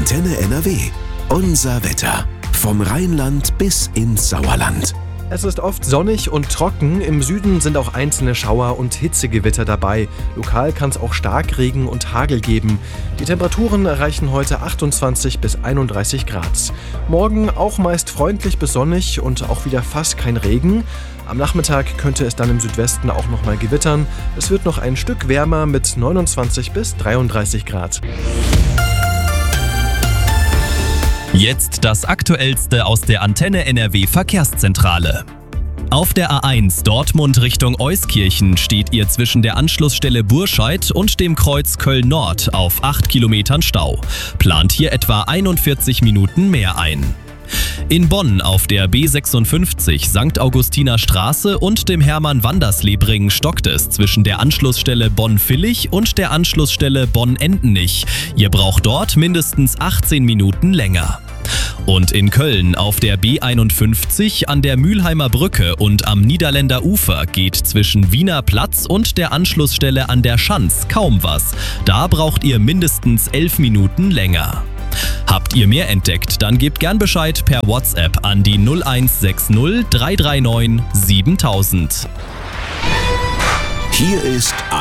Antenne NRW. Unser Wetter. Vom Rheinland bis ins Sauerland. Es ist oft sonnig und trocken. Im Süden sind auch einzelne Schauer und Hitzegewitter dabei. Lokal kann es auch Starkregen und Hagel geben. Die Temperaturen erreichen heute 28 bis 31 Grad. Morgen auch meist freundlich bis sonnig und auch wieder fast kein Regen. Am Nachmittag könnte es dann im Südwesten auch noch mal gewittern. Es wird noch ein Stück wärmer mit 29 bis 33 Grad. Jetzt das Aktuellste aus der Antenne NRW Verkehrszentrale. Auf der A1 Dortmund Richtung Euskirchen steht ihr zwischen der Anschlussstelle Burscheid und dem Kreuz Köln-Nord auf 8 Kilometern Stau. Plant hier etwa 41 Minuten mehr ein. In Bonn auf der B56 St. Augustiner Straße und dem Hermann-Wanderslebring stockt es zwischen der Anschlussstelle Bonn-Villich und der Anschlussstelle Bonn-Endenich. Ihr braucht dort mindestens 18 Minuten länger. Und in Köln auf der B51 an der Mülheimer Brücke und am Niederländer Ufer geht zwischen Wiener Platz und der Anschlussstelle an der Schanz kaum was. Da braucht ihr mindestens 11 Minuten länger. Habt ihr mehr entdeckt, dann gebt gern Bescheid per WhatsApp an die 0160 339 7000. Hier ist